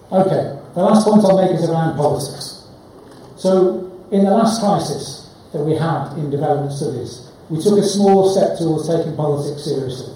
Okay, the last point I'll make is around politics. So, in the last crisis that we had in development studies, we took a small step towards taking politics seriously.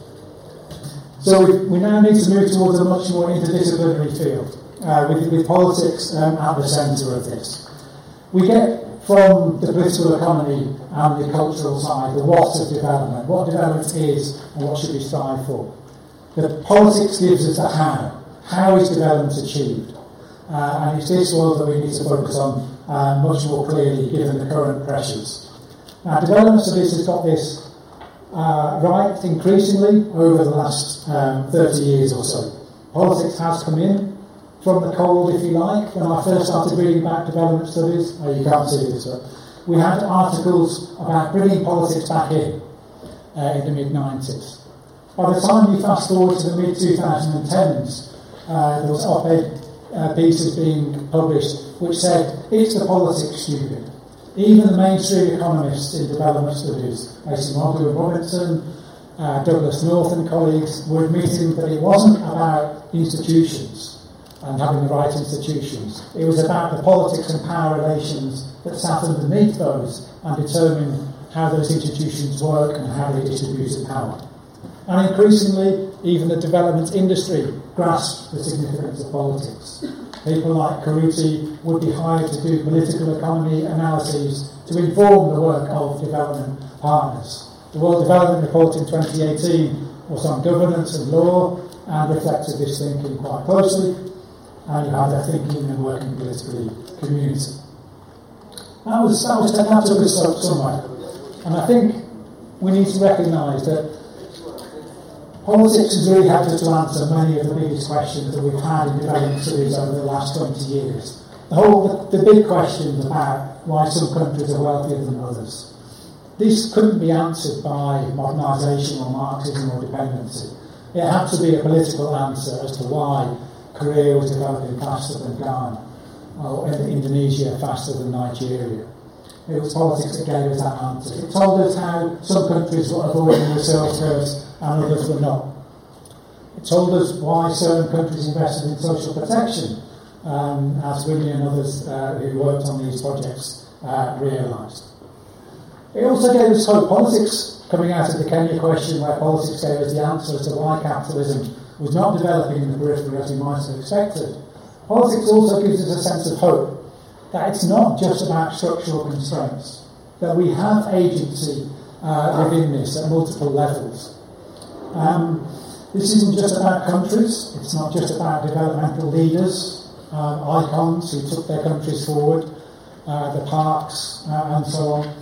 So we now need to move towards a much more interdisciplinary field, with politics at the centre of this. We get from the political economy and the cultural side the what of development, what development is and what should we strive for. The politics gives us the how. How is development achieved? And it's this world that we need to focus on much more clearly given the current pressures. Now, development studies has got this right increasingly over the last 30 years or so. Politics has come in from the cold, if you like. When I first started reading about development studies, you can't see this, but we had articles about bringing politics back in the mid-90s. By the time you fast forward to the mid-2010s, there was op-ed pieces being published which said, it's the politics, stupid. Even the mainstream economists in development studies, Mason Rogers and Robinson, Douglas North and colleagues, were admitting that it wasn't about institutions and having the right institutions. It was about the politics and power relations that sat underneath those and determined how those institutions work and how they distributed power. And increasingly, even the development industry grasped the significance of politics. People like Caruti would be hired to do political economy analyses to inform the work of development partners. The World Development Report in 2018 was on governance and law and reflected this thinking quite closely, and you had their thinking and working political community. That took us somewhere. And I think we need to recognise that politics has really helped us to answer many of the biggest questions that we've had in development studies over the last 20 years. The big questions about why some countries are wealthier than others. This couldn't be answered by modernisation or Marxism or dependency. It had to be a political answer as to why Korea was developing faster than Ghana, or Indonesia faster than Nigeria. It was politics that gave us that answer. It told us how some countries were avoiding the research curves and others were not. It told us why certain countries invested in social protection, as Winnie and others who worked on these projects realised. It also gave us hope. Politics, coming out of the Kenya question, where politics gave us the answer as to why capitalism was not developing in the periphery as we might have expected. Politics also gives us a sense of hope that it's not just about structural constraints, that we have agency within this at multiple levels. This isn't just about countries, it's not just about developmental leaders, icons who took their countries forward, the parks and so on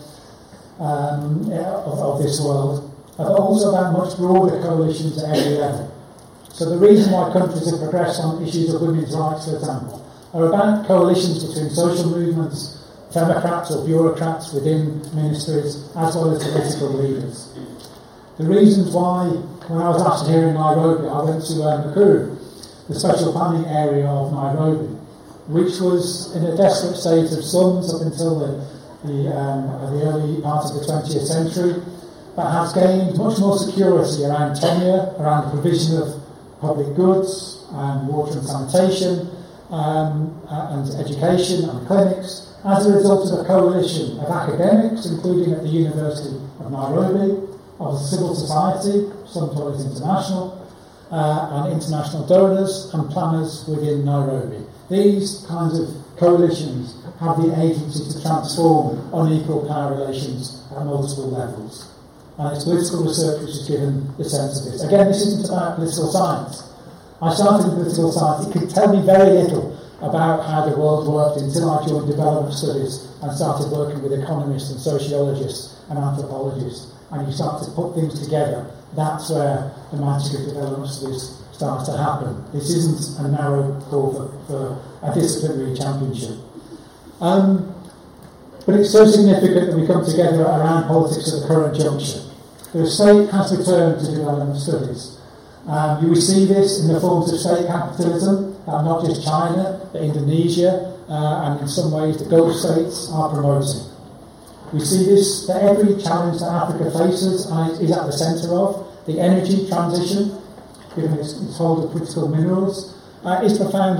of this world, but also about much broader coalitions at every level. So the reason why countries have progressed on issues of women's rights, for example, are about coalitions between social movements, democrats or bureaucrats within ministries, as well as political leaders. The reasons why, when I was last here in Nairobi, I went to Nakuru, the special planning area of Nairobi, which was in a desperate state of slums up until the early part of the 20th century, but has gained much more security around tenure, around the provision of public goods and water and sanitation and education and clinics as a result of a coalition of academics, including at the University of Nairobi, of civil society, some call it international, and international donors and planners within Nairobi. These kinds of coalitions have the agency to transform unequal power relations at multiple levels. And it's political research which has given the sense of this. Again, this isn't about political science. I started in political science. It could tell me very little about how the world worked until I joined development studies and started working with economists and sociologists and anthropologists. And you start to put things together. That's where the magic of development studies starts to happen. This isn't a narrow call for a disciplinary championship. But it's so significant that we come together around politics at the current juncture. The state has returned to development studies. We see this in the forms of state capitalism, that not just China, but Indonesia, and in some ways the Gulf states are promoting. We see this that every challenge that Africa faces and is at the centre of, the energy transition, given its hold of critical minerals, is profoundly